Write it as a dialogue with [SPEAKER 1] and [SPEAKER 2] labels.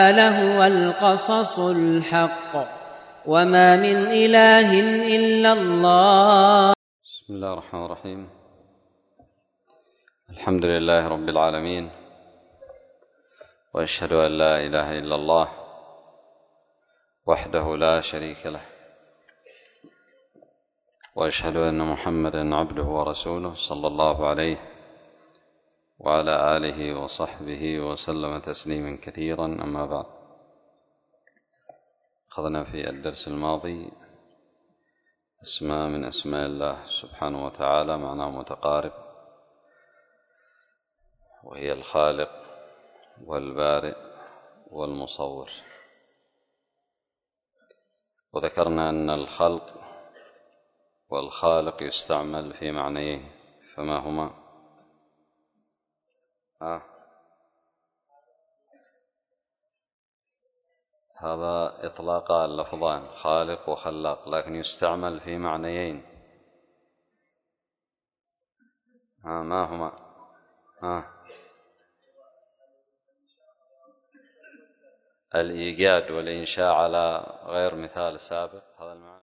[SPEAKER 1] لهو القصص الحق وما من إله إلا الله.
[SPEAKER 2] بسم الله الرحمن الرحيم. الحمد لله رب العالمين، وأشهد أن لا إله إلا الله وحده لا شريك له، وأشهد أن محمدًا عبده ورسوله صلى الله عليه وعلى آله وصحبه وسلم تسليما كثيرا. أما بعد، أخذنا في الدرس الماضي اسماء من أسماء الله سبحانه وتعالى معناه متقارب، وهي الخالق والبارئ والمصور. وذكرنا أن الخلق والخالق يستعمل في معنيين، فما هما؟ هذا إطلاق اللفظان خالق وخلاق، لكن يستعمل في معنيين. ما هما؟ الإيجاد والإنشاء على غير مثال سابق، هذا المعنى.